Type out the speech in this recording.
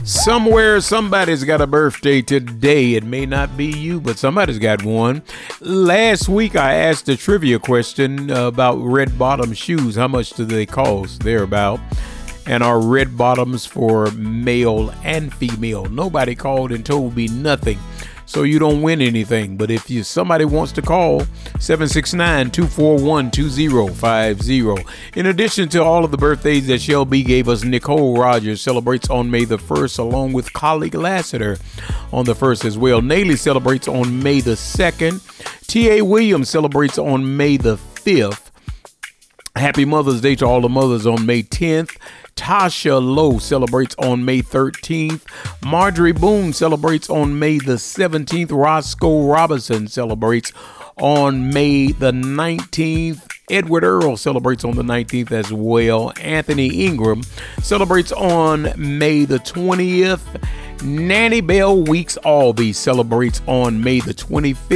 Somewhere, somebody's got a birthday today. It may not be you, but somebody's got one. Last week, I asked a trivia question about red bottom shoes. How much do they cost? Thereabout. And are red bottoms for male and female? Nobody called and told me nothing. So you don't win anything. But if somebody wants to call, 769-241-2050. In addition to all of the birthdays that Shelby gave us, Nicole Rogers celebrates on May the 1st, along with Colleague Lassiter on the 1st as well. Naley celebrates on May the 2nd. T.A. Williams celebrates on May the 5th. Happy Mother's Day to all the mothers on May 10th. Tasha Lowe celebrates on May 13th. Marjorie Boone celebrates on May the 17th. Roscoe Robinson celebrates on May the 19th. Edward Earl celebrates on the 19th as well. Anthony Ingram celebrates on May the 20th. Nanny Bell Weeks Albee celebrates on May the 25th.